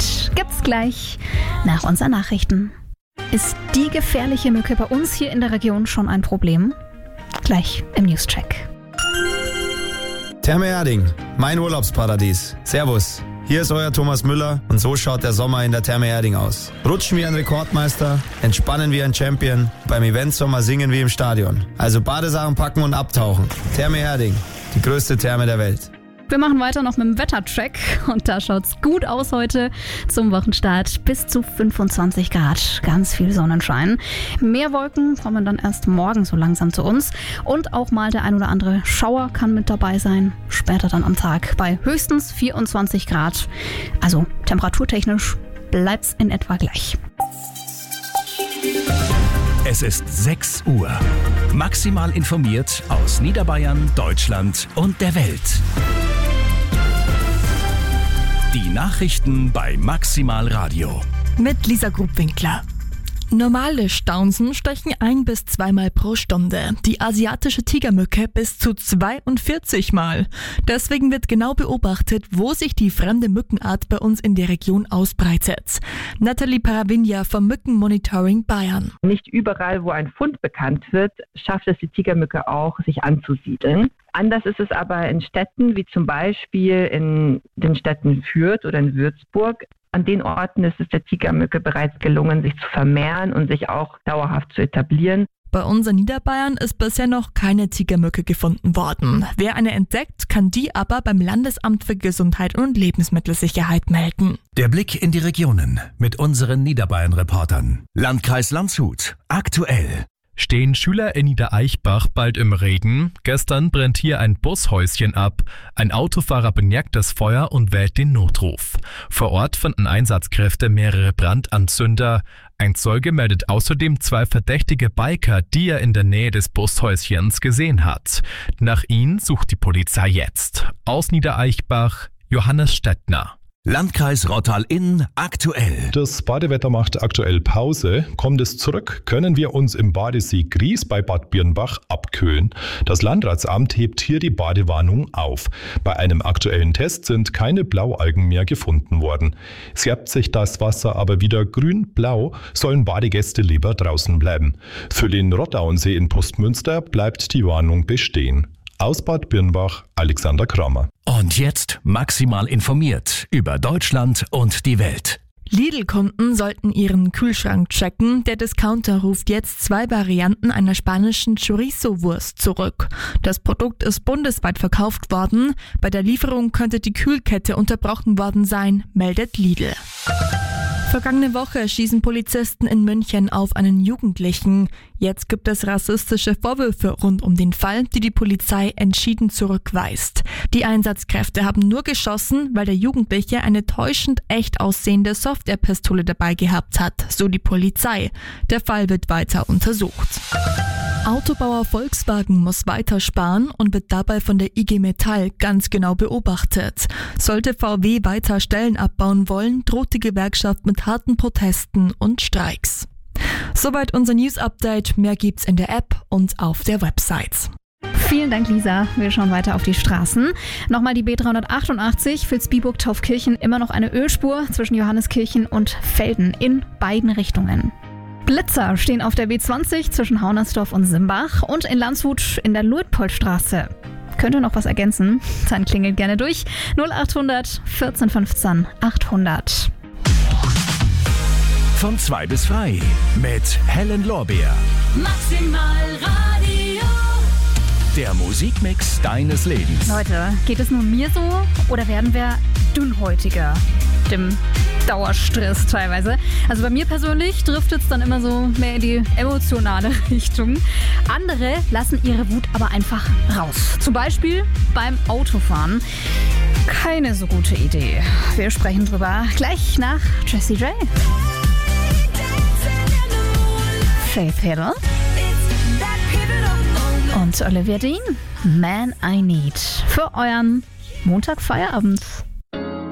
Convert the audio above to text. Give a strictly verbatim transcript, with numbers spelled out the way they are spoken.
Update gibt's gleich nach unseren Nachrichten. Ist die gefährliche Mücke bei uns hier in der Region schon ein Problem? Gleich im Newscheck. Therme Erding, mein Urlaubsparadies. Servus, hier ist euer Thomas Müller und so schaut der Sommer in der Therme Erding aus. Rutschen wie ein Rekordmeister, entspannen wie ein Champion, beim Eventsommer singen wie im Stadion. Also Badesachen packen und abtauchen. Therme Erding, die größte Therme der Welt. Wir machen weiter noch mit dem Wettercheck und da schaut's gut aus heute zum Wochenstart. Bis zu fünfundzwanzig Grad, ganz viel Sonnenschein. Mehr Wolken kommen dann erst morgen so langsam zu uns und auch mal der ein oder andere Schauer kann mit dabei sein. Später dann am Tag bei höchstens vierundzwanzig Grad. Also temperaturtechnisch bleibt's in etwa gleich. Es ist sechs Uhr. Maximal informiert aus Niederbayern, Deutschland und der Welt. Die Nachrichten bei Maximal Radio. Mit Lisa Grubwinkler. Normale Staunsen stechen ein- bis zweimal pro Stunde, die asiatische Tigermücke bis zu zweiundvierzig Mal. Deswegen wird genau beobachtet, wo sich die fremde Mückenart bei uns in der Region ausbreitet. Nathalie Paravinia vom Mückenmonitoring Bayern. Nicht überall, wo ein Fund bekannt wird, schafft es die Tigermücke auch, sich anzusiedeln. Anders ist es aber in Städten, wie zum Beispiel in den Städten Fürth oder in Würzburg. An den Orten ist es der Tigermücke bereits gelungen, sich zu vermehren und sich auch dauerhaft zu etablieren. Bei uns in Niederbayern ist bisher noch keine Tigermücke gefunden worden. Wer eine entdeckt, kann die aber beim Landesamt für Gesundheit und Lebensmittelsicherheit melden. Der Blick in die Regionen mit unseren Niederbayern-Reportern. Landkreis Landshut, aktuell. Stehen Schüler in Niedereichbach bald im Regen? Gestern brennt hier ein Bushäuschen ab. Ein Autofahrer bemerkt das Feuer und wählt den Notruf. Vor Ort fanden Einsatzkräfte mehrere Brandanzünder. Ein Zeuge meldet außerdem zwei verdächtige Biker, die er in der Nähe des Bushäuschens gesehen hat. Nach ihnen sucht die Polizei jetzt. Aus Niedereichbach, Johannes Stettner. Landkreis Rottal-Inn, aktuell. Das Badewetter macht aktuell Pause. Kommt es zurück, können wir uns im Badesee Gries bei Bad Birnbach abkühlen. Das Landratsamt hebt hier die Badewarnung auf. Bei einem aktuellen Test sind keine Blaualgen mehr gefunden worden. Färbt sich das Wasser aber wieder grün-blau, sollen Badegäste lieber draußen bleiben. Für den Rottauensee in Postmünster bleibt die Warnung bestehen. Aus Bad Birnbach, Alexander Kramer. Und jetzt maximal informiert über Deutschland und die Welt. Lidl-Kunden sollten ihren Kühlschrank checken. Der Discounter ruft jetzt zwei Varianten einer spanischen Chorizo-Wurst zurück. Das Produkt ist bundesweit verkauft worden. Bei der Lieferung könnte die Kühlkette unterbrochen worden sein, meldet Lidl. Vergangene Woche schießen Polizisten in München auf einen Jugendlichen. Jetzt gibt es rassistische Vorwürfe rund um den Fall, die die Polizei entschieden zurückweist. Die Einsatzkräfte haben nur geschossen, weil der Jugendliche eine täuschend echt aussehende Softwarepistole dabei gehabt hat, so die Polizei. Der Fall wird weiter untersucht. Autobauer Volkswagen muss weiter sparen und wird dabei von der I G Metall ganz genau beobachtet. Sollte V W weiter Stellen abbauen wollen, droht die Gewerkschaft mit harten Protesten und Streiks. Soweit unser News-Update. Mehr gibt's in der App und auf der Website. Vielen Dank, Lisa. Wir schauen weiter auf die Straßen. Nochmal die B dreihundertachtundachtzig, Vilsbiburg-Taufkirchen, immer noch eine Ölspur zwischen Johanneskirchen und Velden in beiden Richtungen. Blitzer stehen auf der B zwanzig zwischen Haunersdorf und Simbach und in Landshut in der Luitpoldstraße. Könnt ihr noch was ergänzen? Dann klingelt gerne durch. null achthundert vierzehn fünfzehn achthundert. Von zwei bis frei mit Helen Lorbeer. Maximal Radio. Der Musikmix deines Lebens. Leute, geht es nur mir so oder werden wir dünnhäutiger? Dem Dauerstress teilweise. Also bei mir persönlich driftet es dann immer so mehr in die emotionale Richtung. Andere lassen ihre Wut aber einfach raus. Zum Beispiel beim Autofahren. Keine so gute Idee. Wir sprechen drüber gleich nach Jessie J. Faith Hill und Olivia Dean. Man I Need. Für euren Montagfeierabend.